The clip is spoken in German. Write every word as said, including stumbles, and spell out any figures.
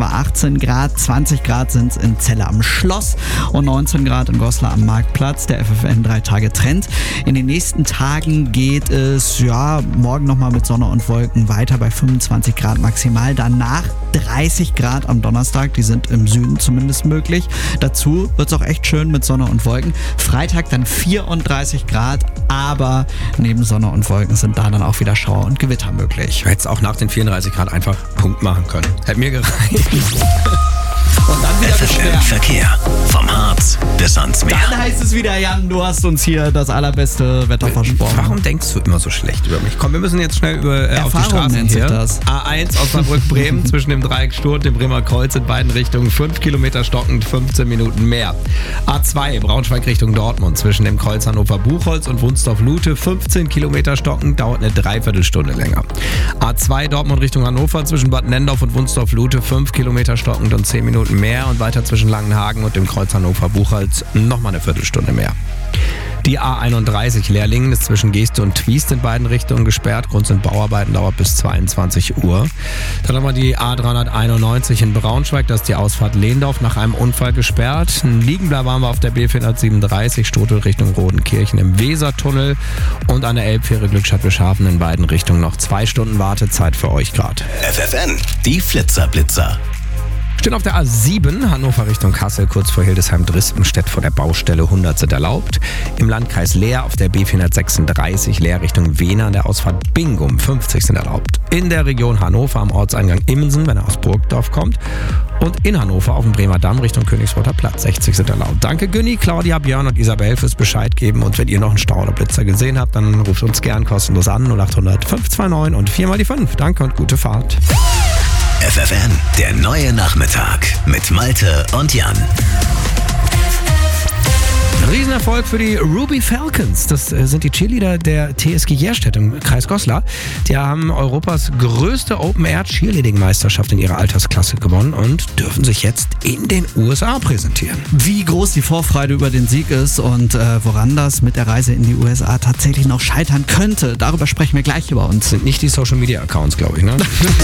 nur achtzehn Grad, zwanzig Grad sind es in Celle am Schloss und neunzehn Grad in Goslar am Marktplatz. Der F F N drei Tage Trend. In den nächsten Tagen geht es ja morgen nochmal mit Sonne und Wolken weiter bei fünfundzwanzig Grad maximal. Danach dreißig Grad am Donnerstag, die sind im Süden zumindest möglich. Dazu wird es auch echt schön mit Sonne und Wolken. Freitag dann vierunddreißig Grad, aber neben Sonne und Wolken sind da dann auch wieder Schauer und Gewitter möglich. Du hättest auch nach den vierunddreißig Grad einfach Punkt machen können. Hätte mir gereicht. Und dann wieder F F N Verkehr. Vom Harz bis ans Meer. Dann heißt es wieder, Jan, du hast uns hier das allerbeste Wetter versprochen. Warum denkst du immer so schlecht über mich? Komm, wir müssen jetzt schnell über, äh, auf die Erfahrung Straßen nennt sich hier. das. A eins Osnabrück-Bremen zwischen dem Dreieck Stur und dem Bremer Kreuz in beiden Richtungen fünf Kilometer stockend, fünfzehn Minuten mehr. A zwei Braunschweig Richtung Dortmund zwischen dem Kreuz Hannover-Buchholz und Wunsdorf-Lute fünfzehn Kilometer stockend, dauert eine Dreiviertelstunde länger. A zwei Dortmund Richtung Hannover zwischen Bad Nendorf und Wunsdorf-Lute fünf Kilometer stockend und zehn Minuten mehr und weiter zwischen Langenhagen und dem Kreuz Hannover-Buchholz nochmal eine Viertelstunde mehr. Die A einunddreißig Lehrlingen ist zwischen Geeste und Twiest in beiden Richtungen gesperrt. Grund sind Bauarbeiten, dauert bis zweiundzwanzig Uhr. Dann haben wir die A dreihunderteinundneunzig in Braunschweig, da ist die Ausfahrt Lehndorf nach einem Unfall gesperrt. Liegen bleiben wir auf der B vierhundertsiebenunddreißig Stotel Richtung Rodenkirchen im Wesertunnel und an der Elbfähre Glückstadt-Bischhafen in beiden Richtungen noch zwei Stunden Wartezeit für euch gerade. F F N, die Flitzer-Blitzer. Stehen auf der A sieben, Hannover Richtung Kassel, kurz vor Hildesheim-Drispenstedt vor der Baustelle hundert sind erlaubt. Im Landkreis Leer auf der B vierhundertsechsunddreißig, Leer Richtung Wehner an der Ausfahrt Bingum, fünfzig sind erlaubt. In der Region Hannover am Ortseingang Immensen, wenn er aus Burgdorf kommt. Und in Hannover auf dem Bremer Damm Richtung Königswörther Platz, sechzig sind erlaubt. Danke Günni, Claudia, Björn und Isabel fürs Bescheid geben. Und wenn ihr noch einen Stau oder Blitzer gesehen habt, dann ruft uns gern kostenlos an null acht hundert fünf zwei neun und vier mal die fünf. Danke und gute Fahrt. F F N, der neue Nachmittag mit Malte und Jan. Riesenerfolg für die Ruby Falcons. Das sind die Cheerleader der T S G Jerstedt im Kreis Goslar. Die haben Europas größte Open-Air-Cheerleading-Meisterschaft in ihrer Altersklasse gewonnen und dürfen sich jetzt in den U S A präsentieren. Wie groß die Vorfreude über den Sieg ist und äh, woran das mit der Reise in die U S A tatsächlich noch scheitern könnte, darüber sprechen wir gleich über uns. Sind nicht die Social-Media-Accounts, glaube ich, ne?